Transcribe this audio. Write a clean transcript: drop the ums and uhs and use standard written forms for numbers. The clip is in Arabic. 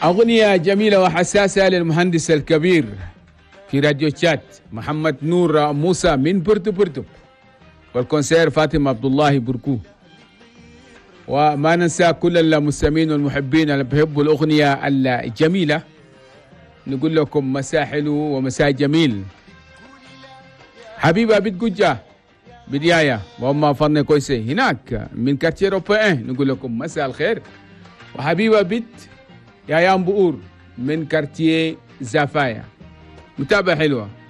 أغنية جميلة وحساسة للمهندس الكبير في راديو تشات محمد نور موسى من بورتو والكونسير فاطمة عبد الله بركو. وما ننسى كل المستمعين والمحبين اللي بيحبوا الأغنية الجميلة، نقول لكم مساء حلو ومساء جميل. حبيبة بتقجة بداية وهم فن كويسة هناك من كارتيه روبان، نقول لكم مساء الخير. وحبيبة يا يام بؤور من كارتيه زافايا، متابعة حلوة.